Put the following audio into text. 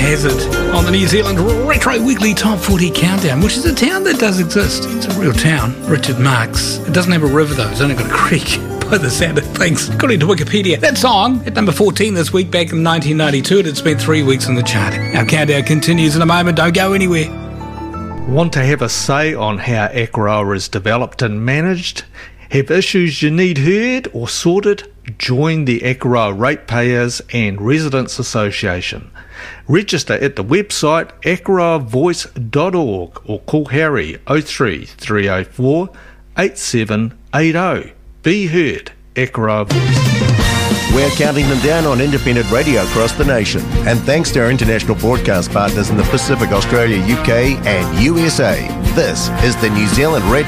Hazard on the New Zealand Retro Weekly Top 40 Countdown, which is a town that does exist. It's a real town. Richard Marx. It doesn't have a river though, it's only got a creek. By the sound of things, according to Wikipedia. That song, at number 14 this week, back in 1992, it had spent 3 weeks in the chart. Our countdown continues in a moment, don't go anywhere. Want to have a say on how Akaroa is developed and managed? Have issues you need heard or sorted? Join the Akaroa Ratepayers and Residents Association. Register at the website akaroavoice.org or call Harry 03 304 8780. Be heard, Akaroa Voice. We're counting them down on independent radio across the nation. And thanks to our international broadcast partners in the Pacific, Australia, UK and USA. This is the New Zealand